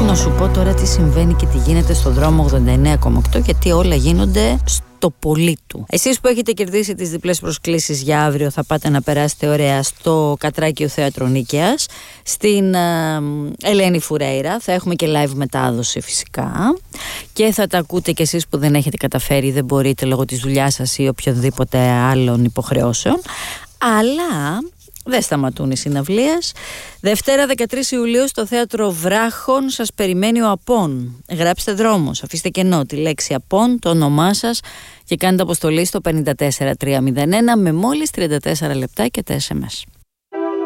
να σου πω τώρα τι συμβαίνει και τι γίνεται στο δρόμο 89,8, γιατί όλα γίνονται στο πολύ του. Εσείς που έχετε κερδίσει τις διπλές προσκλήσεις για αύριο, θα πάτε να περάσετε ωραία στο Κατράκιο Θέατρο Νίκαιας, στην Ελένη Φουρέιρα. Θα έχουμε και live μετάδοση φυσικά και θα τα ακούτε κι εσείς που δεν έχετε καταφέρει, δεν μπορείτε λόγω της δουλειάς σας ή οποιοδήποτε άλλων υποχρεώσεων. Αλλά δεν σταματούν οι συναυλίες. Δευτέρα 13 Ιουλίου στο Θέατρο Βράχων σας περιμένει ο Απών. Γράψτε δρόμος, αφήστε κενό τη λέξη Απών, το όνομά σας και κάντε αποστολή στο 54301 με μόλις 34 λεπτά και τα SMS.